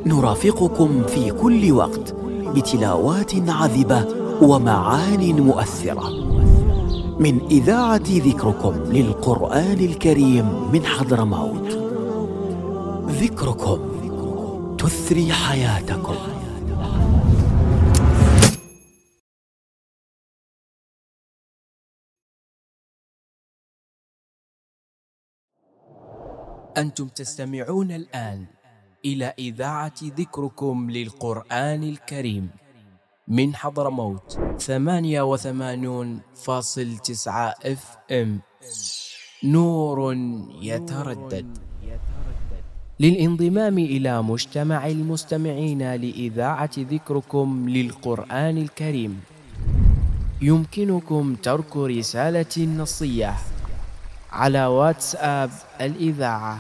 نرافقكم في كل وقت بتلاوات عذبة ومعان مؤثرة من إذاعة ذكركم للقرآن الكريم من حضرموت. ذكركم تثري حياتكم. أنتم تستمعون الآن إلى إذاعة ذكركم للقرآن الكريم من حضرموت 88.9 FM. نور يتردد. للانضمام إلى مجتمع المستمعين لإذاعة ذكركم للقرآن الكريم يمكنكم ترك رسالة نصية على واتساب الإذاعة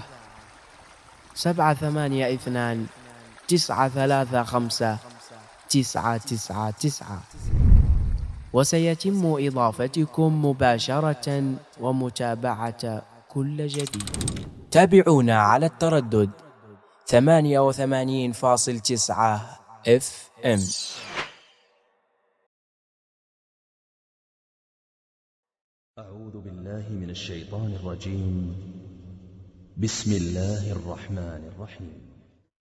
782-935-999، وسيتم إضافتكم مباشرة ومتابعة كل جديد. تابعونا على التردد 88.9 FM. أعوذ بالله من الشيطان الرجيم. بسم الله الرحمن الرحيم.